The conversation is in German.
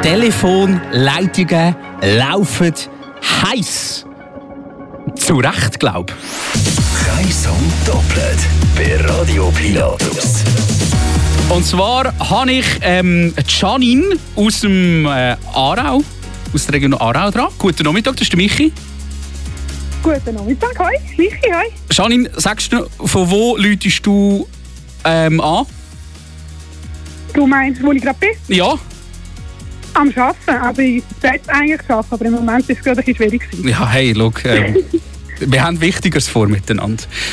Telefonleitungen laufen heiß. Zu Recht, glaube ich. Kreis und doppelt bei Radio Pilatus. Und zwar habe ich Janine aus dem Aarau, aus der Region Aarau dran. Guten Nachmittag, das ist der Michi. Guten Nachmittag, hoi. Michi, hoi. Janine, sagst du, von wo läutest du an? Du meinst, wo ich gerade bin? Ja. Am Arbeiten. Also ich sollte eigentlich arbeiten, aber im Moment ist es gerade ein bisschen schwierig gewesen. Ja, hey, schau, wir haben Wichtigeres vor miteinander.